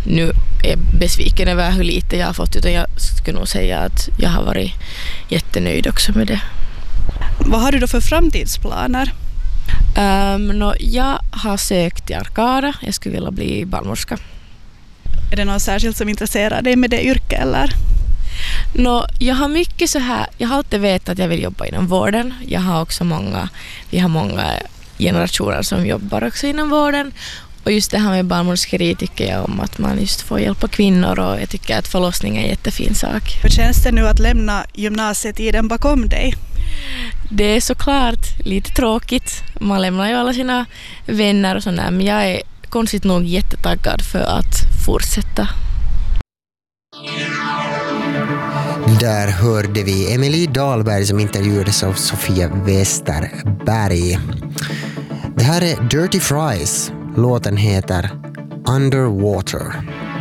nu är besviken över hur lite jag har fått, utan jag skulle nog säga att jag har varit jättenöjd också med det. Vad har du då för framtidsplaner? Jag har sökt till Arkada. Jag skulle vilja bli barnmorska. Är det något särskilt som intresserar dig med det yrket eller? Jag har mycket så här, jag har alltid vetat att jag vill jobba inom vården. Jag har också vi har många generationer som jobbar också inom vården. Och just det här med barnmorskeri tycker jag om, att man just får hjälpa kvinnor, och jag tycker att förlossning är en jättefin sak. Hur känns det nu att lämna gymnasietiden bakom dig? Det är såklart lite tråkigt. Man lämnar ju alla sina vänner och sådär, men jag är konstigt nog jättetaggad för att fortsätta. Där hörde vi Emily Dahlberg som intervjuades av Sofia Westerberg. Det här är Dirty Fries. Låten heter Underwater.